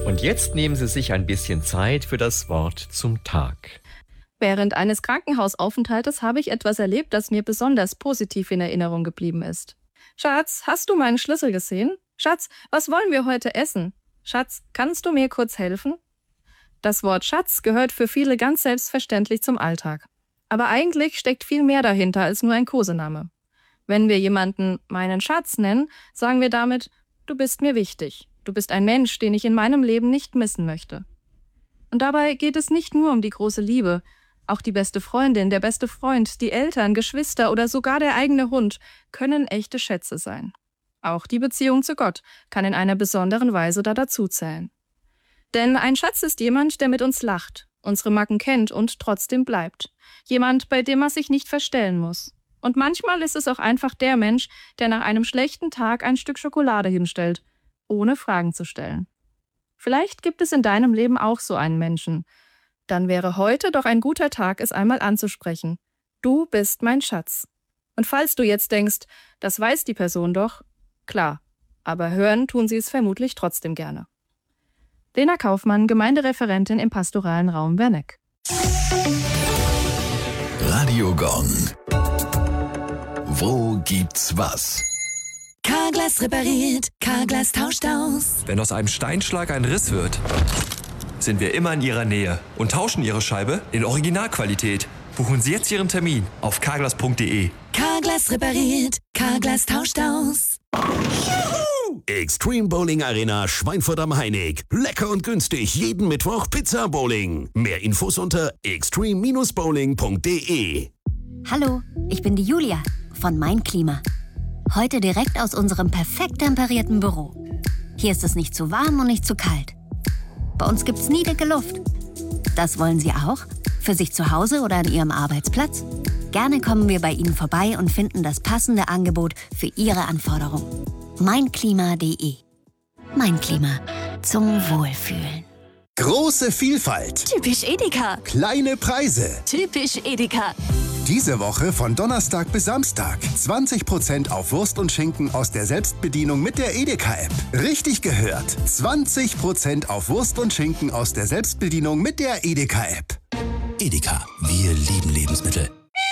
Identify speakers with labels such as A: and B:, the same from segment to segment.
A: Und jetzt nehmen Sie sich ein bisschen Zeit für das Wort zum Tag.
B: Während eines Krankenhausaufenthaltes habe ich etwas erlebt, das mir besonders positiv in Erinnerung geblieben ist. Schatz, hast du meinen Schlüssel gesehen? Schatz, was wollen wir heute essen? Schatz, kannst du mir kurz helfen? Das Wort Schatz gehört für viele ganz selbstverständlich zum Alltag. Aber eigentlich steckt viel mehr dahinter als nur ein Kosename. Wenn wir jemanden meinen Schatz nennen, sagen wir damit, du bist mir wichtig. Du bist ein Mensch, den ich in meinem Leben nicht missen möchte. Und dabei geht es nicht nur um die große Liebe. Auch die beste Freundin, der beste Freund, die Eltern, Geschwister oder sogar der eigene Hund können echte Schätze sein. Auch die Beziehung zu Gott kann in einer besonderen Weise dazu zählen. Denn ein Schatz ist jemand, der mit uns lacht, unsere Macken kennt und trotzdem bleibt. Jemand, bei dem man sich nicht verstellen muss. Und manchmal ist es auch einfach der Mensch, der nach einem schlechten Tag ein Stück Schokolade hinstellt, ohne Fragen zu stellen. Vielleicht gibt es in deinem Leben auch so einen Menschen. Dann wäre heute doch ein guter Tag, es einmal anzusprechen. Du bist mein Schatz. Und falls du jetzt denkst, das weiß die Person doch, klar, aber hören tun sie es vermutlich trotzdem gerne. Lena Kaufmann, Gemeindereferentin im pastoralen Raum Werneck.
C: Radio Gong. Wo gibt's was?
D: Carglass repariert, Carglass tauscht aus.
E: Wenn aus einem Steinschlag ein Riss wird, sind wir immer in Ihrer Nähe und tauschen Ihre Scheibe in Originalqualität. Buchen Sie jetzt Ihren Termin auf carglass.de.
D: Carglass repariert, Carglass tauscht aus.
C: Extreme Bowling Arena Schweinfurt am Heinig. Lecker und günstig jeden Mittwoch Pizza Bowling. Mehr Infos unter extreme-bowling.de.
F: Hallo, ich bin die Julia von Mein Klima. Heute direkt aus unserem perfekt temperierten Büro. Hier ist es nicht zu warm und nicht zu kalt. Bei uns gibt's nie dicke Luft. Das wollen Sie auch? Für sich zu Hause oder an Ihrem Arbeitsplatz? Gerne kommen wir bei Ihnen vorbei und finden das passende Angebot für Ihre Anforderungen. Meinklima.de. Mein Klima. Zum Wohlfühlen.
G: Große Vielfalt.
D: Typisch Edeka.
G: Kleine Preise.
D: Typisch Edeka.
G: Diese Woche von Donnerstag bis Samstag 20% auf Wurst und Schinken aus der Selbstbedienung mit der Edeka-App. Richtig gehört. 20% auf Wurst und Schinken aus der Selbstbedienung mit der Edeka-App.
C: Edeka, wir lieben Lebensmittel.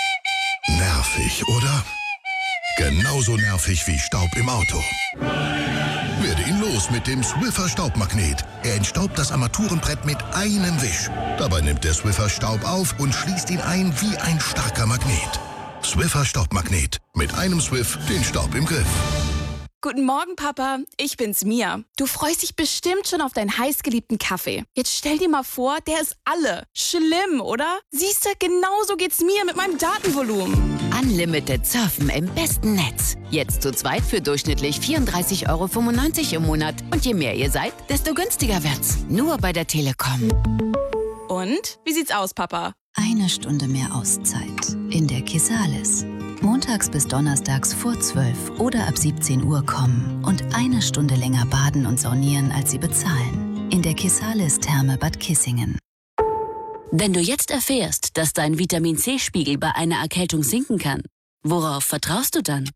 H: Nervig, oder? Genauso nervig wie Staub im Auto. Werde ihn los mit dem Swiffer Staubmagnet. Er entstaubt das Armaturenbrett mit einem Wisch. Dabei nimmt der Swiffer Staub auf und schließt ihn ein wie ein starker Magnet. Swiffer Staubmagnet. Mit einem Swiff den Staub im Griff.
I: Guten Morgen, Papa. Ich bin's, Mia. Du freust dich bestimmt schon auf deinen heißgeliebten Kaffee. Jetzt stell dir mal vor, der ist alle. Schlimm, oder? Siehste, genauso geht's mir mit meinem Datenvolumen.
J: Unlimited Surfen im besten Netz. Jetzt zu zweit für durchschnittlich 34,95 € im Monat. Und je mehr ihr seid, desto günstiger wird's. Nur bei der Telekom.
I: Und? Wie sieht's aus, Papa?
K: 1 Stunde mehr Auszeit in der Kisalis. Montags bis donnerstags vor 12 oder ab 17 Uhr kommen und 1 Stunde länger baden und saunieren, als Sie bezahlen. In der Kisalis-Therme Bad Kissingen.
J: Wenn du jetzt erfährst, dass dein Vitamin-C-Spiegel bei einer Erkältung sinken kann, worauf vertraust du dann?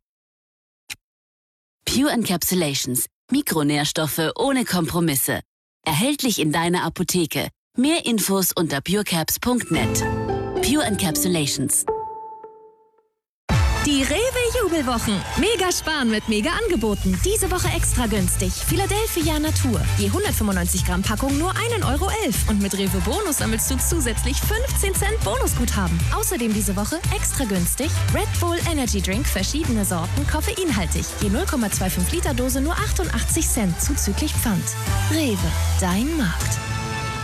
J: Pure Encapsulations. Mikronährstoffe ohne Kompromisse. Erhältlich in deiner Apotheke. Mehr Infos unter purecaps.net. Pure Encapsulations.
L: Die Rewe-Jubelwochen. Mega sparen mit Mega-Angeboten. Diese Woche extra günstig. Philadelphia Natur. Je 195 Gramm Packung nur 1,11 € Und mit Rewe Bonus sammelst du zusätzlich 15 Cent Bonusguthaben. Außerdem diese Woche extra günstig Red Bull Energy Drink, verschiedene Sorten, koffeinhaltig. Je 0,25 Liter Dose nur 88 Cent zuzüglich Pfand. Rewe, dein Markt.